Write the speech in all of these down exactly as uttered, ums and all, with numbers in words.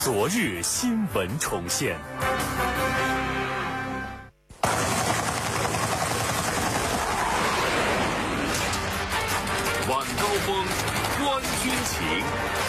昨日新闻重现。晚高峰，观军情。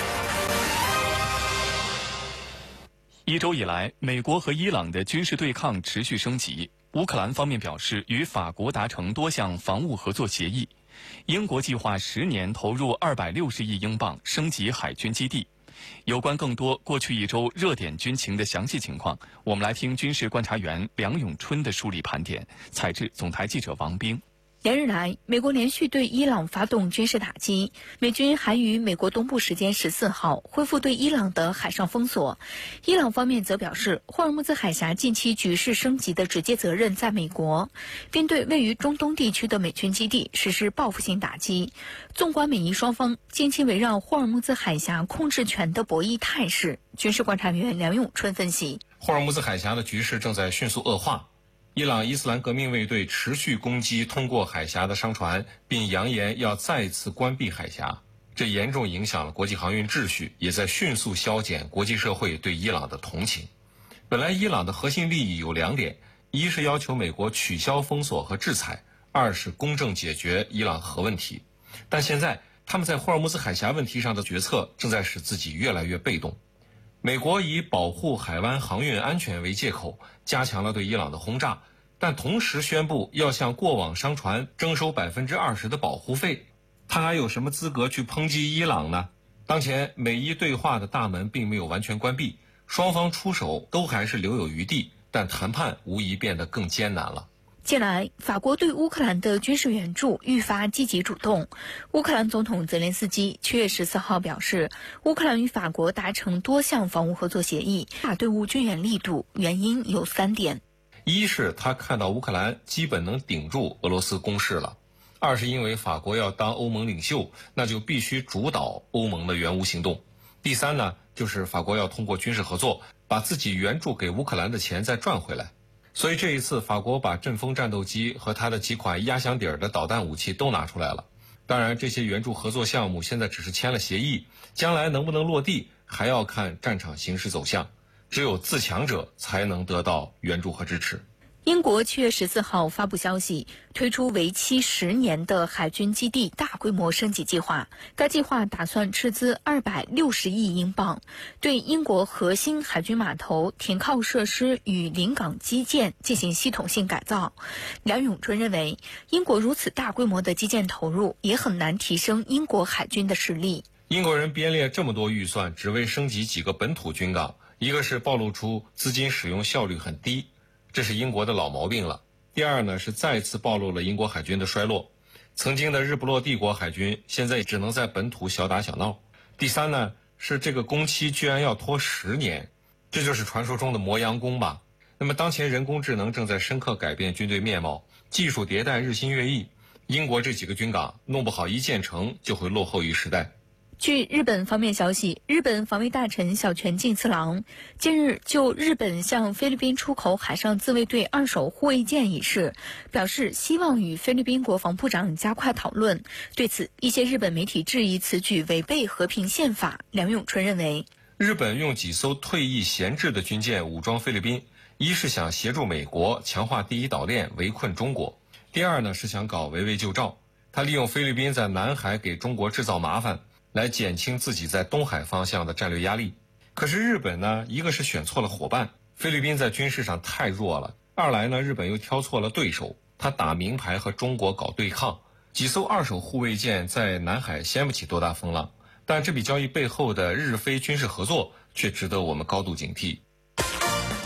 一周以来，美国和伊朗的军事对抗持续升级。乌克兰方面表示，与法国达成多项防务合作协议。英国计划十年投入二百六十亿英镑升级海军基地。有关更多过去一周热点军情的详细情况，我们来听军事观察员梁永春的梳理盘点，采制总台记者王冰。 连日来，美国连续对伊朗发动军事打击，美军还于美国东部时间十四号恢复对伊朗的海上封锁。伊朗方面则表示，霍尔木兹海峡近期局势升级的直接责任在美国，并对位于中东地区的美军基地实施报复性打击。纵观美伊双方近期围绕霍尔木兹海峡控制权的博弈态势，军事观察员梁永春分析， 霍尔木兹海峡的局势正在迅速恶化。伊朗伊斯兰革命卫队持续攻击通过海峡的商船，并扬言要再次关闭海峡，这严重影响了国际航运秩序，也在迅速消减国际社会对伊朗的同情。本来伊朗的核心利益有两点，一是要求美国取消封锁和制裁，二是公正解决伊朗核问题。但现在他们在霍尔木兹海峡问题上的决策正在使自己越来越被动。美国以保护海湾航运安全为借口，加强了对伊朗的轰炸，但同时宣布要向过往商船征收百分之二十的保护费。他还有什么资格去抨击伊朗呢？当前美伊对话的大门并没有完全关闭，双方出手都还是留有余地，但谈判无疑变得更艰难了。 近来，法国对乌克兰的军事援助愈发积极主动。乌克兰总统泽连斯基七月十四号表示，乌克兰与法国达成多项防务合作协议，大对乌军援力度，原因有三点： 一是他看到乌克兰基本能顶住俄罗斯攻势了；二是因为法国要当欧盟领袖，那就必须主导欧盟的援乌行动；第三呢，就是法国要通过军事合作，把自己援助给乌克兰的钱再赚回来。所以这一次，法国把阵风战斗机和它的几款压箱底儿的导弹武器都拿出来了。当然，这些援助合作项目现在只是签了协议，将来能不能落地，还要看战场形势走向。只有自强者才能得到援助和支持。 英国七月十四号发布消息，推出为期十年的海军基地大规模升级计划。该计划打算斥资二百六十亿英镑，对英国核心海军码头、停靠设施与临港基建进行系统性改造。梁永春认为，英国如此大规模的基建投入，也很难提升英国海军的实力。 英国人编列这么多预算，只为升级几个本土军港，一个是暴露出资金使用效率很低，这是英国的老毛病了。第二呢，是再次暴露了英国海军的衰落。曾经的日不落帝国海军，现在只能在本土小打小闹。第三呢，是这个工期居然要拖十年，这就是传说中的磨洋工吧。那么当前人工智能正在深刻改变军队面貌，技术迭代日新月异，英国这几个军港弄不好一建成就会落后于时代。 据日本方面消息，日本防卫大臣小泉进次郎近日就日本向菲律宾出口海上自卫队二手护卫舰一事表示，希望与菲律宾国防部长加快讨论。对此，一些日本媒体质疑此举违背和平宪法。梁永春认为， 日本用几艘退役闲置的军舰武装菲律宾，一是想协助美国强化第一岛链围困中国，第二呢是想搞围魏救赵。他利用菲律宾在南海给中国制造麻烦，来减轻自己在东海方向的战略压力。可是日本呢，一个是选错了伙伴，菲律宾在军事上太弱了；二来呢，日本又挑错了对手，他打明牌和中国搞对抗。几艘二手护卫舰在南海掀不起多大风浪，但这笔交易背后的日菲军事合作却值得我们高度警惕。